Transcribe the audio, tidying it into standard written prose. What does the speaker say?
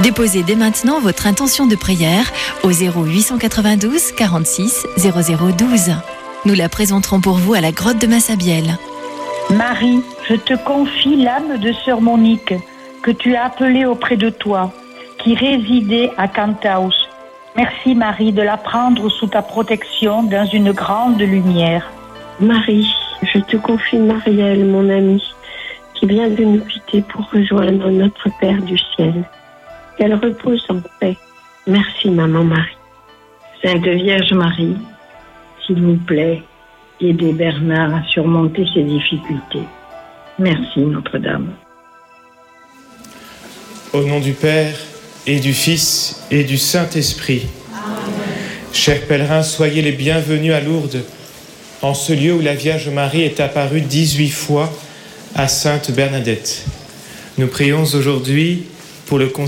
Déposez dès maintenant votre intention de prière au 0892 46 0012. Nous la présenterons pour vous à la grotte de Massabielle. Marie, je te confie l'âme de sœur Monique, que tu as appelée auprès de toi, qui résidait à Cantaus. Merci Marie de la prendre sous ta protection dans une grande lumière. Marie, je te confie Marielle, mon amie, qui vient de nous quitter pour rejoindre notre Père du ciel. Qu'elle repose en paix. Merci maman Marie. Sainte Vierge Marie, s'il vous plaît, aidez Bernard à surmonter ses difficultés. Merci Notre-Dame. Au nom du Père et du Fils et du Saint-Esprit. Amen. Chers pèlerins, soyez les bienvenus à Lourdes, en ce lieu où la Vierge Marie est apparue 18 fois à Sainte Bernadette. Nous prions aujourd'hui pour le